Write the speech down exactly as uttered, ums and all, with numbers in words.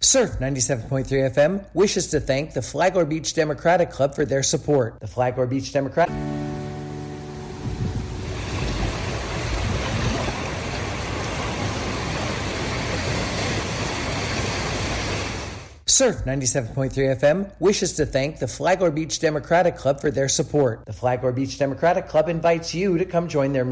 Surf ninety-seven point three F M wishes to thank the Flagler Beach Democratic Club for their support. The Flagler Beach Democratic... Surf ninety-seven point three F M wishes to thank the Flagler Beach Democratic Club for their support. The Flagler Beach Democratic Club invites you to come join their